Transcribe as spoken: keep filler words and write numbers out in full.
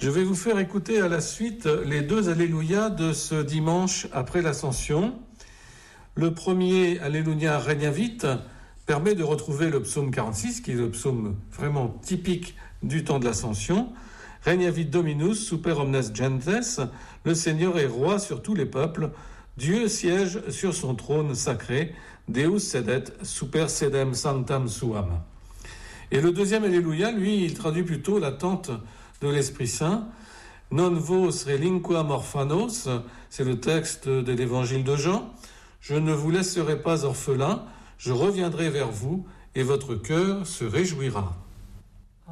Je vais vous faire écouter à la suite les deux Alléluia de ce dimanche après l'Ascension. Le premier Alléluia Regnavit permet de retrouver le psaume quarante-six, qui est le psaume vraiment typique du temps de l'Ascension. Regnavit Dominus super omnes gentes, le Seigneur est roi sur tous les peuples, Dieu siège sur son trône sacré, Deus sedet super sedem santam suam. Et le deuxième Alléluia, lui, il traduit plutôt l'attente de l'Esprit Saint. Non vos relinquam orphanos, c'est le texte de l'évangile de Jean. Je ne vous laisserai pas orphelins, je reviendrai vers vous et votre cœur se réjouira.